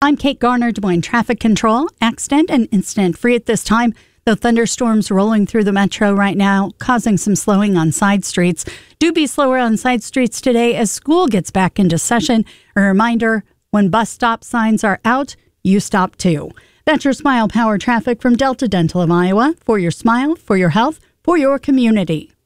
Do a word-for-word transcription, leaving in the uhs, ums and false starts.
I'm Kate Garner, Des Moines Traffic Control. Accident and incident free at this time, though thunderstorms rolling through the metro right now, causing some slowing on side streets. Do be slower on side streets today as school gets back into session. A reminder, when bus stop signs are out, you stop too. That's your Smile Power traffic from Delta Dental of Iowa. For your smile, for your health, for your community.